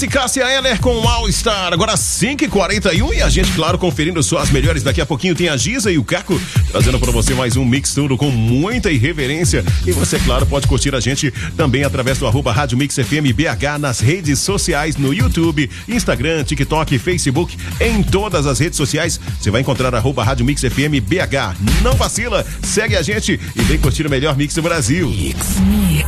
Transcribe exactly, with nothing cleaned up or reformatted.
e Cássia Eller com All Star, agora cinco e quarenta e um e a gente, claro, conferindo só as melhores. Daqui a pouquinho tem a Giza e o Caco trazendo pra você mais um Mix Tudo com muita irreverência. E você, claro, pode curtir a gente também através do arroba Rádio Mix F M B H nas redes sociais, no YouTube, Instagram, TikTok, Facebook, em todas as redes sociais. Você vai encontrar arroba Rádio Mix F M B H. Não vacila, segue a gente e vem curtir o melhor mix do Brasil. Mix.